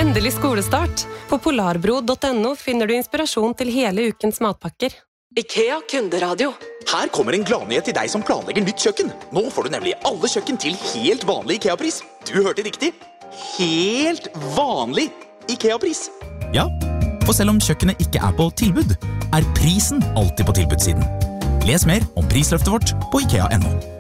Endelig skolestart. På polarbro.no finner du inspirasjon til hele ukens matpakker. IKEA Kunderadio. Her kommer en gladnyhet til deg som planlegger nytt kjøkken. Nå får du nemlig alle kjøkken til helt vanlig IKEA-pris. Du hørte riktig. Helt vanlig IKEA-pris. Ja, for selv om kjøkkenet ikke på tilbud, prisen alltid på tilbudssiden. Les mer om prisløftet vårt på IKEA.no.